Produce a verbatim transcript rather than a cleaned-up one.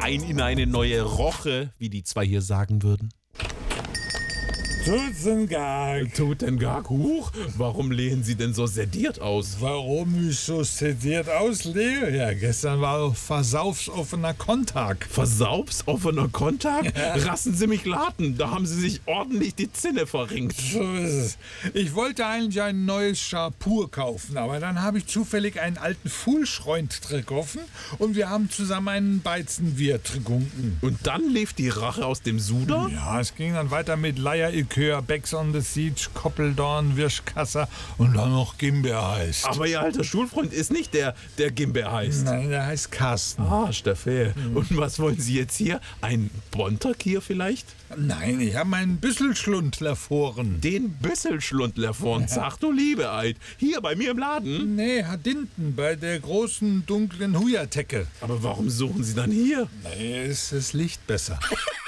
rein in eine neue Roche, wie die zwei hier sagen würden. Tutengag. Tutengag, huch, warum lehen Sie denn so sediert aus? Warum ich so sediert auslehe? Ja, gestern war versaufsoffener Kontag. Versaufsoffener Kontag? Ja. Lassen Sie mich raten, da haben Sie sich ordentlich die Zinne verringt. So ist es. Ich wollte eigentlich ein neues Schapur kaufen, aber dann habe ich zufällig einen alten Fuhlschreund getroffen und wir haben zusammen einen Beizenbier getrunken. Und dann lief die Rache aus dem Suder? Ja, es ging dann weiter mit Leier Likör, Becks on the Siege, Koppeldorn, Wirschkasser und dann noch Gimbeer heißt. Aber Ihr alter Schulfreund ist nicht der, der Gimbeer heißt. Nein, der heißt Carsten. Ah, Steffe. Mhm. Und was wollen Sie jetzt hier? Ein Bonntag hier vielleicht? Nein, ich habe einen Büsselschlundler vorn. Den Büsselschlundler vorn? Ja. Sag du Liebe, Eid. Hier bei mir im Laden? Nee, hat hinten bei der großen, dunklen Hujertecke. Aber warum suchen Sie dann hier? Nee, ist das Licht besser.